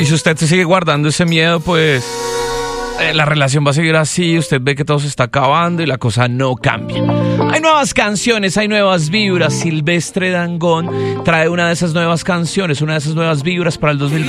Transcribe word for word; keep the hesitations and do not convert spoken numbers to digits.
y si usted se sigue guardando ese miedo, pues eh, la relación va a seguir así, usted ve que todo se está acabando y la cosa no cambia. Hay nuevas canciones, hay nuevas vibras. Silvestre Dangond trae una de esas nuevas canciones, una de esas nuevas vibras para el dos mil veinte.